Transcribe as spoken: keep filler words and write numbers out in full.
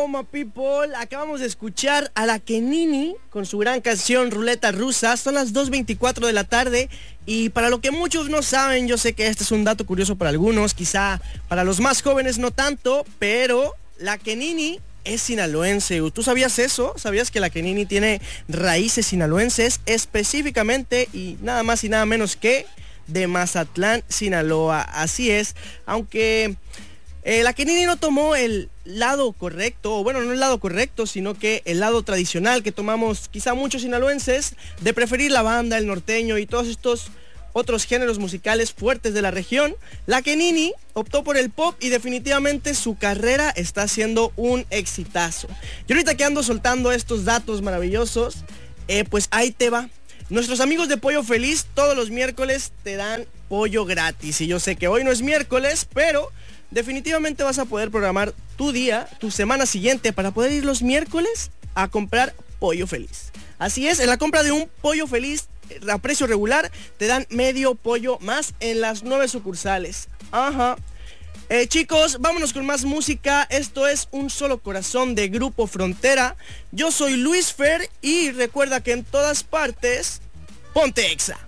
Hello, my people. Acabamos de escuchar a La Kenini con su gran canción Ruleta Rusa. Son las dos veinticuatro de la tarde y para lo que muchos no saben, yo sé que este es un dato curioso para algunos, quizá para los más jóvenes no tanto, pero La Kenini es sinaloense. ¿Tú sabías eso? ¿Sabías que La Kenini tiene raíces sinaloenses? Específicamente y nada más y nada menos que de Mazatlán, Sinaloa. Así es, aunque eh, La Kenini no tomó el lado correcto, o bueno, no el lado correcto, sino que el lado tradicional que tomamos quizá muchos sinaloenses, de preferir la banda, el norteño y todos estos otros géneros musicales fuertes de la región. La Kenini optó por el pop y definitivamente su carrera está siendo un exitazo. Y ahorita que ando soltando estos datos maravillosos, eh, pues ahí te va. Nuestros amigos de Pollo Feliz todos los miércoles te dan pollo gratis. Y yo sé que hoy no es miércoles, pero definitivamente vas a poder programar tu día, tu semana siguiente para poder ir los miércoles a comprar Pollo Feliz. Así es, en la compra de un Pollo Feliz a precio regular te dan medio pollo más en las nueve sucursales. Ajá. Eh, chicos, vámonos con más música. Esto es Un Solo Corazón de Grupo Frontera. Yo soy Luis Fer y recuerda que en todas partes, ponte Exa.